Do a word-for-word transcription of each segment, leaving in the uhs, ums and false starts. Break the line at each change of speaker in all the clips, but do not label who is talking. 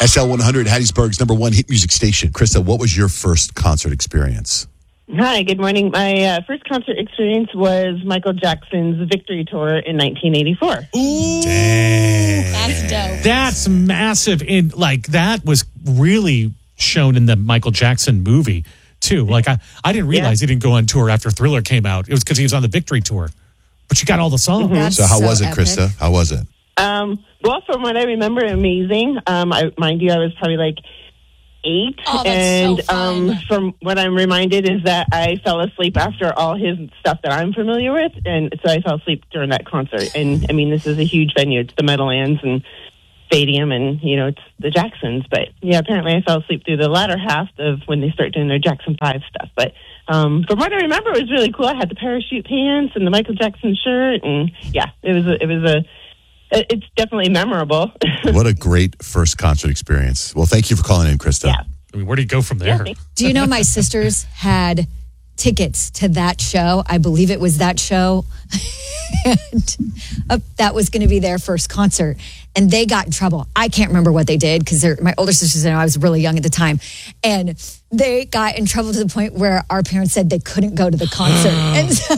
S L one hundred, Hattiesburg's number one hit music station. Krista, what was your first concert experience?
Hi, good morning. My uh, first concert experience was Michael Jackson's Victory Tour in nineteen eighty-four.
Ooh,
Dang.
That's dope.
That's massive. In like that was really shown in the Michael Jackson movie too. Like I, I didn't realize
Yeah.
he didn't go on tour after Thriller came out. It was because he was on the Victory Tour. But you got all the songs.
Mm-hmm. That's
So how
so
was it,
epic.
Krista? How was it?
Um, well, from what I remember, amazing. Um, I, mind you, I was probably like eight.
Oh, that's
and
so fun.
um, from what I'm reminded is that I fell asleep after all his stuff that I'm familiar with. And so I fell asleep during that concert. And, I mean, this is a huge venue. It's the Meadowlands and Stadium, and, you know, it's the Jacksons. But, yeah, apparently I fell asleep through the latter half of when they start doing their Jackson five stuff. But um, from what I remember, it was really cool. I had the parachute pants and the Michael Jackson shirt. And, yeah, it was a, it was a, it's definitely memorable.
What a great first concert experience. Well, thank you for calling in, Krista.
Yeah.
I mean, where do you go from there?
Yeah,
Do you know my sisters had tickets to that show? I believe it was that show. and uh, that was going to be their first concert. And they got in trouble. I can't remember what they did because my older sisters and I was really young at the time. And they got in trouble to the point where our parents said they couldn't go to the concert. and so,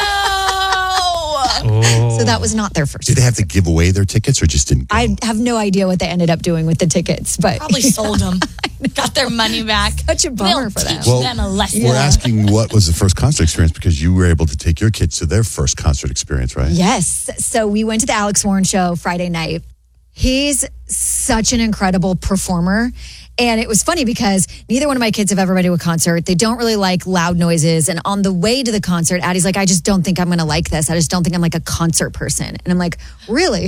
Oh.
so that was not their first
Did they have to
concert.
give away their tickets or just didn't go?
I have no idea what they ended up doing with the tickets, but
Probably sold them. Got their money back.
such a bummer
We'll
for them.
teach
Well,
them a lesson.
We're asking what was the first concert experience because you were able to take your kids to their first concert experience, right?
Yes. So we went to the Alex Warren show Friday night. He's such an incredible performer. And it was funny because neither one of my kids have ever been to a concert. They don't really like loud noises. And on the way to the concert, Addie's like, I just don't think I'm going to like this. I just don't think I'm like a concert person. And I'm like, really?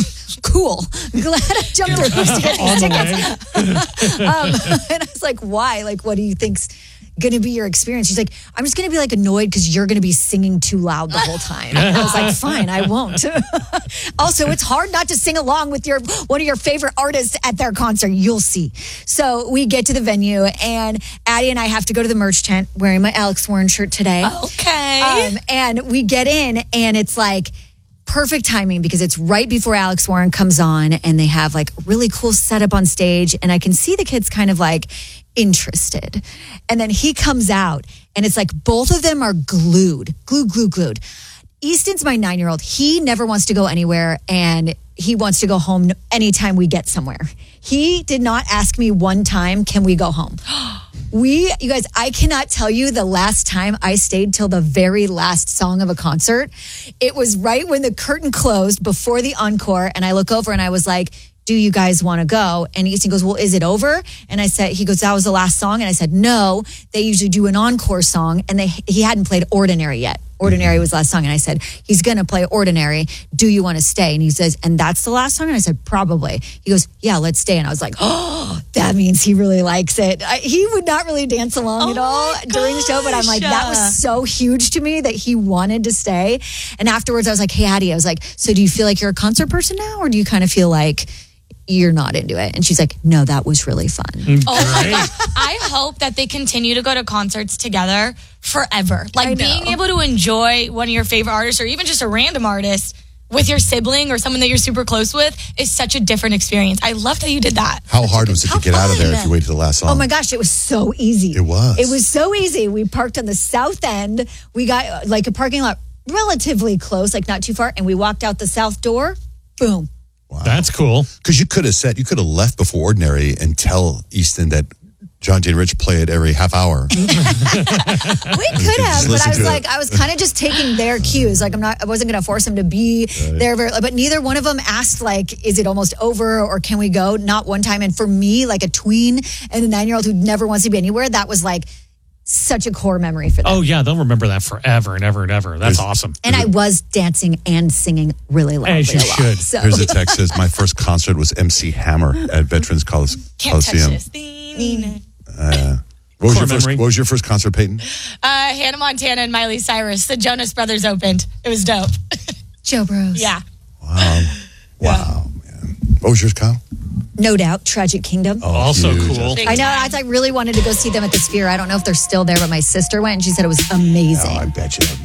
Cool. Glad I jumped through hoops to get these tickets. um, and I was like, why? Like, what do you think's going to be your experience? She's like, I'm just going to be like annoyed because you're going to be singing too loud the whole time. And I was like, fine, I won't. Also, it's hard not to sing along with your one of your favorite artists at their concert. You'll see. So we get to the venue, and Addie and I have to go to the merch tent wearing my Alex Warren shirt today.
Okay.
Um, and we get in, and it's like perfect timing because it's right before Alex Warren comes on, and they have like really cool setup on stage, and I can see the kids kind of like interested. And then he comes out, and it's like both of them are glued, glued, glued, glued. Easton's my nine-year-old. He never wants to go anywhere, and he wants to go home anytime we get somewhere. He did not ask me one time, can we go home? We, you guys, I cannot tell you the last time I stayed till the very last song of a concert. It was right when the curtain closed before the encore, and I look over and I was like, do you guys want to go? And Easton goes, well, is it over? And I said, he goes, that was the last song. And I said, no, they usually do an encore song. And they, he hadn't played Ordinary yet. Ordinary was the last song. And I said, he's going to play Ordinary. Do you want to stay? And he says, and that's the last song? And I said, probably. He goes, yeah, let's stay. And I was like, oh, that means he really likes it. I, he would not really dance along
Oh
at all
my
during the show, but I'm like, that
gosh.
was so huge to me that he wanted to stay. And afterwards I was like, hey, Addie, I was like, so do you feel like you're a concert person now? Or do you kind of feel like you're not into it? And she's like, no, that was really fun.
Oh my gosh. I hope that they continue to go to concerts together forever.
I
Like
know.
being able to enjoy one of your favorite artists or even just a random artist with your sibling or someone that you're super close with is such a different experience. I love that you did that.
How hard was it
How
to get out of there
fun.
if you waited till the last song?
Oh my gosh, it was so easy.
It was.
It was so easy. We parked on the south end. We got uh, like a parking lot relatively close, like not too far. And we walked out the south door. Boom.
Wow.
That's cool.
Because you could have said, you could have left before Ordinary and tell Easton that John J. and Rich play it every half hour.
We could have, but
listen
I was
to
like,
it.
I was kind of just taking their cues. Like I'm not, I wasn't going to force them to be there. Very, but neither one of them asked like, is it almost over or can we go? Not one time. And for me, like a tween and a nine-year-old who never wants to be anywhere, that was like such a core memory for them.
Oh, yeah. They'll remember that forever and ever and ever. That's
There's-
awesome.
And I was dancing and singing really loudly.
As you
a lot.
should.
So.
Here's a text says, my first concert was M C Hammer at Veterans Colis-
Can't touch
Coliseum.
this.
Uh, what, was
Core
your first,
memory.
what was your first concert, Peyton?
Uh, Hannah Montana and Miley Cyrus. The Jonas Brothers opened. It was dope.
Joe Bros.
Yeah.
Wow. Wow, man. What was yours, Kyle?
No doubt. Tragic Kingdom.
Oh,
Also
huge.
cool.
Big
I know.
time.
I, I really wanted to go see them at the Sphere. I don't know if they're still there, but my sister went and she said it was amazing.
Oh, I bet you.